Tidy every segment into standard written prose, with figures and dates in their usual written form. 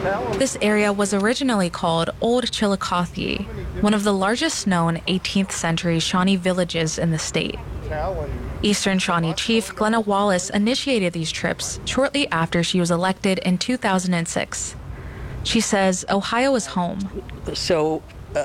This area was originally called Old Chillicothe, one of the largest known 18th century Shawnee villages in the state. Eastern Shawnee Chief Glenna Wallace initiated these trips shortly after she was elected in 2006. She says Ohio is home. So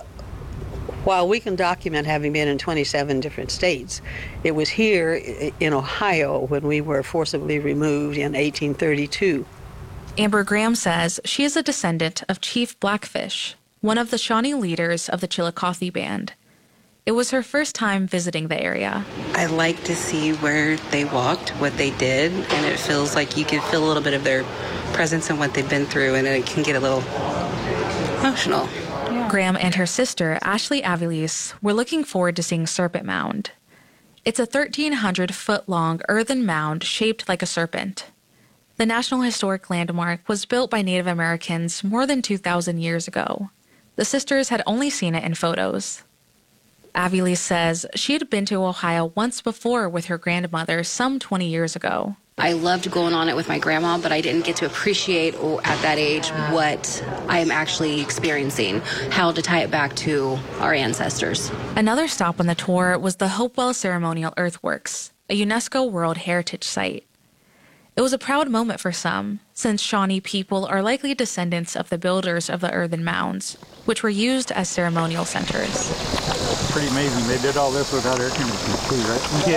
while we can document having been in 27 different states, it was here in Ohio when we were forcibly removed in 1832. Amber Graham says she is a descendant of Chief Blackfish, one of the Shawnee leaders of the Chillicothe Band. It was her first time visiting the area. I like to see where they walked, what they did, and it feels like you can feel a little bit of their presence and what they've been through, and it can get a little emotional. Graham and her sister, Ashley Aviles, were looking forward to seeing Serpent Mound. It's a 1,300-foot-long earthen mound shaped like a serpent. The National Historic Landmark was built by Native Americans more than 2,000 years ago. The sisters had only seen it in photos. Aviles says she had been to Ohio once before with her grandmother some 20 years ago. I loved going on it with my grandma, but I didn't get to appreciate at that age what I am actually experiencing, how to tie it back to our ancestors. Another stop on the tour was the Hopewell Ceremonial Earthworks, a UNESCO World Heritage Site. It was a proud moment for some, since Shawnee people are likely descendants of the builders of the earthen mounds, which were used as ceremonial centers. Pretty amazing. They did all this without air conditioning too, right?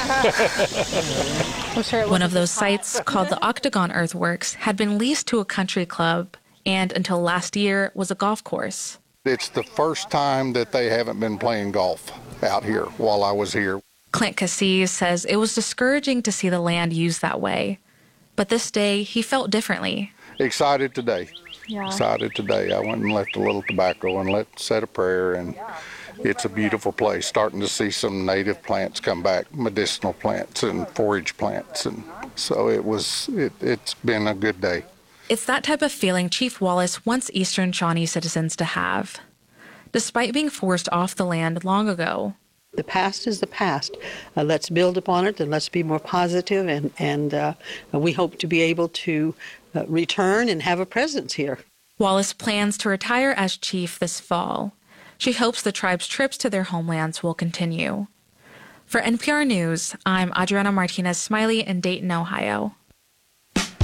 Yeah. I'm sure one of those sites, called the Octagon Earthworks, had been leased to a country club and, until last year, was a golf course. It's the first time that they haven't been playing golf out here while I was here. Clint Cassis says it was discouraging to see the land used that way. But this day, he felt differently. Excited today. Yeah. Excited today. I went and left a little tobacco and said a prayer, and it's a beautiful place. Starting to see some native plants come back, medicinal plants and forage plants, and so it's been a good day. It's that type of feeling Chief Wallace wants Eastern Shawnee citizens to have. Despite being forced off the land long ago, the past is the past. Let's build upon it and let's be more positive, and we hope to be able to return and have a presence here. Wallace plans to retire as chief this fall. She hopes the tribe's trips to their homelands will continue. For NPR News, I'm Adriana Martinez-Smiley in Dayton, Ohio.